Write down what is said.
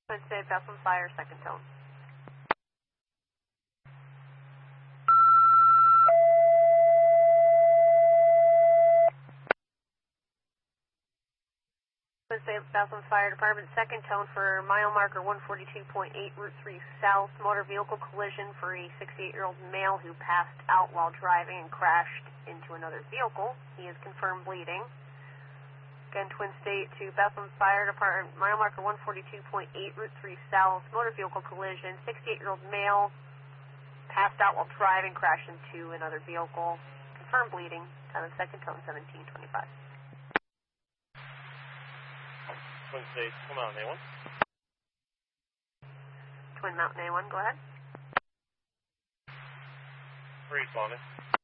Twin State, Bethlehem Fire, second tone. Twin State, Bethlehem Fire Department, second tone for mile marker 142.8, Route 3 South, motor vehicle collision for a 68-year-old male who passed out while driving and crashed into another vehicle. He is confirmed bleeding. Again, Twin State to Bethlehem Fire Department, mile marker 142.8, Route 3 South, motor vehicle collision, 68-year-old male, passed out while driving, crashed into another vehicle, confirmed bleeding, time of second tone, 1725. Twin State, Twin Mountain A1. Twin Mountain A1, go ahead. Responding.